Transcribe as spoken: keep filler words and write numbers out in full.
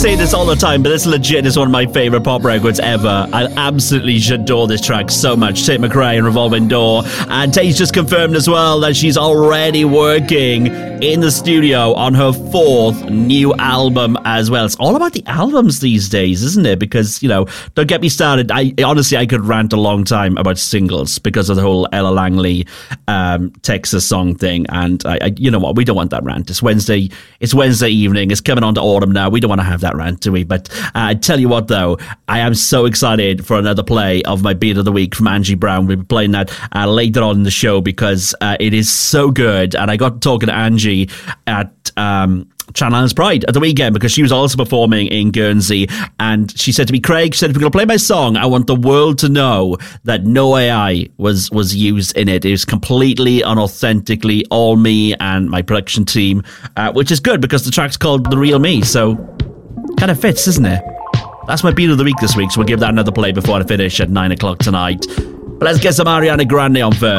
say this all the time, but this legit is one of my favourite pop records ever. I absolutely adore this track so much. Tate McRae and Revolving Door. And Tate's just confirmed as well that she's already working in the studio on her fourth new album as well. It's all about the albums these days, isn't it? Because, you know, don't get me started. I honestly, I could rant a long time about singles because of the whole Ella Langley um, Texas song thing. And I, I, you know what? We don't want that rant. It's Wednesday. It's Wednesday evening. It's coming on to autumn now. We don't want to have that rant, do we? But uh, I tell you what, though, I am so excited for another play of my Beat of the Week from Angie Brown. We'll be playing that uh, later on in the show because uh, it is so good. And I got talking to Angie at um, Channel Islands Pride at the weekend because she was also performing in Guernsey. And she said to me, Craig, she said, if you're going to play my song, I want the world to know that no A I was, was used in it. It was completely and authentically all me and my production team, uh, which is good because the track's called The Real Me. So kind of fits, doesn't it? That's my Beat of the Week this week, so we'll give that another play before I finish at nine o'clock tonight. But let's get some Ariana Grande on first.